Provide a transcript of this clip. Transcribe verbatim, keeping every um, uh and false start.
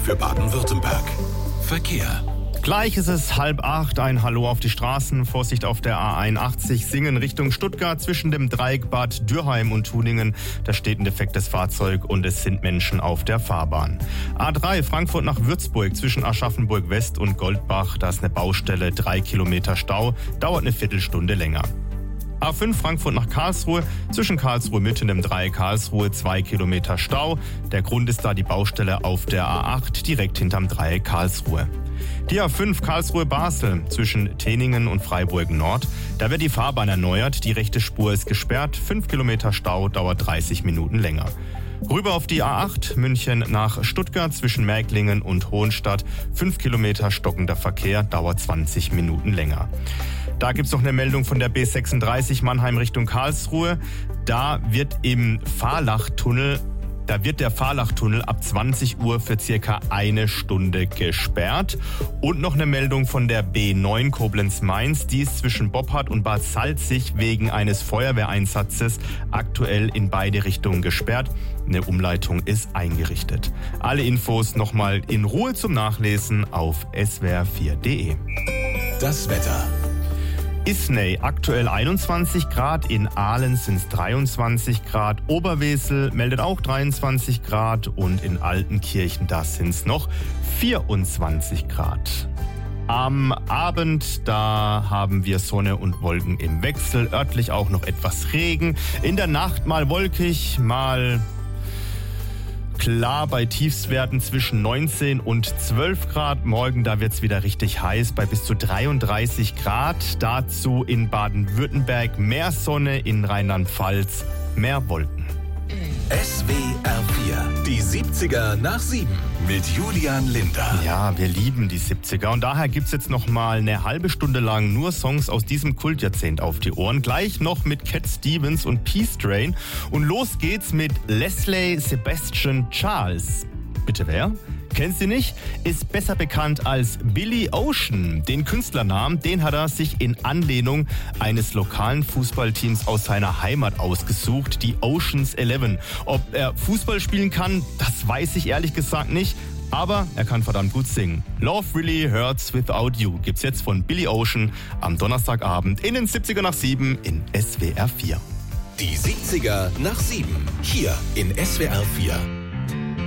für Baden-Württemberg. Verkehr. Gleich ist es halb acht, ein Hallo auf die Straßen, Vorsicht auf der A einundachtzig, Singen Richtung Stuttgart zwischen dem Dreieck Bad Dürheim und Tuningen. Da steht ein defektes Fahrzeug und es sind Menschen auf der Fahrbahn. A drei Frankfurt nach Würzburg zwischen Aschaffenburg West und Goldbach, da ist eine Baustelle, drei Kilometer Stau, dauert eine Viertelstunde länger. A fünf Frankfurt nach Karlsruhe, zwischen Karlsruhe Mitte und dem Dreieck Karlsruhe zwei Kilometer Stau. Der Grund ist da die Baustelle auf der A acht, direkt hinterm Dreieck Karlsruhe. Die A fünf Karlsruhe-Basel zwischen Teningen und Freiburg Nord. Da wird die Fahrbahn erneuert, die rechte Spur ist gesperrt, fünf Kilometer Stau, dauert dreißig Minuten länger. Rüber auf die A acht, München nach Stuttgart zwischen Märklingen und Hohenstadt, fünf Kilometer stockender Verkehr, dauert zwanzig Minuten länger. Da gibt's noch eine Meldung von der B sechsunddreißig Mannheim Richtung Karlsruhe. Da wird im Fahrlachtunnel Da wird der Fahrlachtunnel ab zwanzig Uhr für circa eine Stunde gesperrt. Und noch eine Meldung von der B neun Koblenz-Mainz. Die ist zwischen Boppard und Bad Salzig wegen eines Feuerwehreinsatzes aktuell in beide Richtungen gesperrt. Eine Umleitung ist eingerichtet. Alle Infos nochmal in Ruhe zum Nachlesen auf s w r vier punkt d e. Das Wetter. Isnay aktuell einundzwanzig Grad, in Aalen sind es dreiundzwanzig Grad, Oberwesel meldet auch dreiundzwanzig Grad und in Altenkirchen, da sind es noch vierundzwanzig Grad. Am Abend, da haben wir Sonne und Wolken im Wechsel, örtlich auch noch etwas Regen. In der Nacht mal wolkig, mal klar bei Tiefstwerten zwischen neunzehn und zwölf Grad. Morgen, da wird's wieder richtig heiß bei bis zu dreiunddreißig Grad. Dazu in Baden-Württemberg mehr Sonne, in Rheinland-Pfalz mehr Wolken. S W R vier, die siebziger nach sieben mit Julian Linder. Ja, wir lieben die siebziger und daher gibt's jetzt noch mal eine halbe Stunde lang nur Songs aus diesem Kultjahrzehnt auf die Ohren. Gleich noch mit Cat Stevens und Peace Train. Und los geht's mit Leslie Sebastian Charles. Bitte wer? Kennst du nicht? Ist besser bekannt als Billy Ocean. Den Künstlernamen, den hat er sich in Anlehnung eines lokalen Fußballteams aus seiner Heimat ausgesucht, die Oceans Eleven. Ob er Fußball spielen kann, das weiß ich ehrlich gesagt nicht. Aber er kann verdammt gut singen. Love Really Hurts Without You gibt's jetzt von Billy Ocean am Donnerstagabend in den siebziger nach sieben in S W R vier. Die siebziger nach sieben, hier in S W R vier.